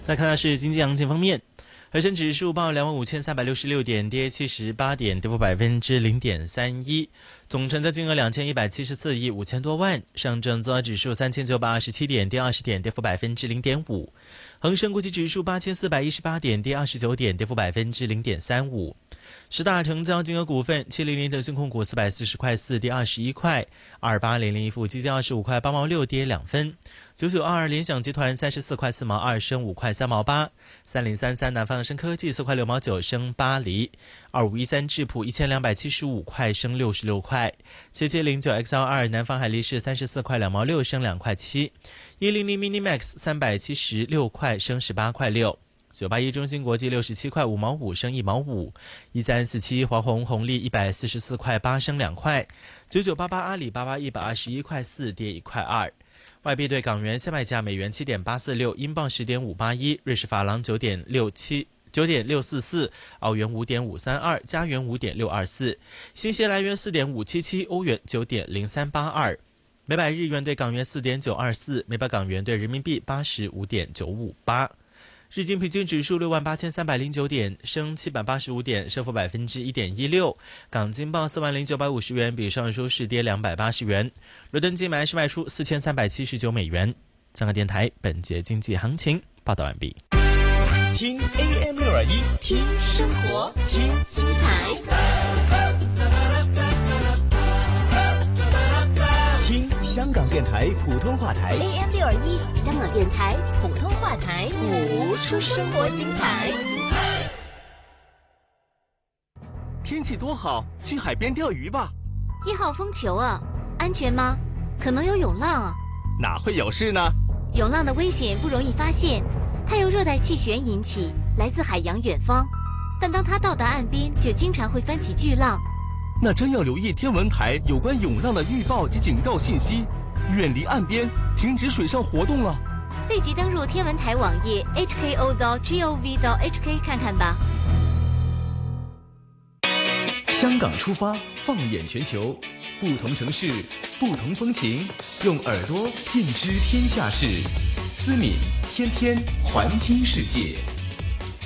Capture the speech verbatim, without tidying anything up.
再看的是经济行情方面，恒生指数报两万五千三百六十六点，跌七十八点，跌幅百分之零点三一，总成交金额两千一百七十四亿五千多万。上证综合指数三千九百二十七点，跌二十点，跌幅百分之零点五。恒生国际指数八千四百一十八点，跌二十九点，跌幅百分之零点三五。十大成交金额股份：七零零腾讯控股四百四十块四，跌二十一块；二八零零一富基金二十五块八毛六，跌两分；九九二二联想集团三十四块四毛二，升五块三毛八；三零三三南方生科技四块六毛九，升八厘；二五一三智普一千两百七十五块，升六十六块；七七零九 X L 二南方海力士三十四块两毛六，升两块七；一零零 Minimax 三百七十六块，升十八块六。九八一中芯国际六十七块五毛五，升一毛五；一三四七华虹红利一百四十四块八，升两块；九九八八阿里巴巴一百二十一块四，跌一块二。外币对港元现卖价：美元七点八四六，英镑十点五八一，瑞士法郎九点六七。九点六四四，澳元五点五三二，加元五点六二四，新西兰元四点五七七，欧元九点零三八二，每百日元对港元四点九二四，每百港元对人民币八十五点九五八。日经平均指数六万八千三百零九点，升七百八十五点，升幅百分之一点一六。港金报四万零九百五十元，比上周市跌两百八十元。伦敦金买是卖出四千三百七十九美元。香港电台本节经济行情报道完毕。 听 A M 六二一， 听生活，听精彩， 听香港电台普通话台 A M 六二一，香港电台普通话台， 谱出生活精彩。 天气多好，去海边钓鱼吧。 一号风球啊，安全吗？可能有涌浪啊。 哪会有事呢？ 涌浪的危险不容易发现，它由热带气旋引起，来自海洋远方，但当它到达岸边，就经常会翻起巨浪。 那真要留意天文台有关涌浪的预报及警告信息，远离岸边，停止水上活动了。 立即登入天文台网页 h k o dot gov dot h k 看看吧。 香港出发，放眼全球，不同城市，不同风情，用耳朵尽知天下事。思敏天天环听世界。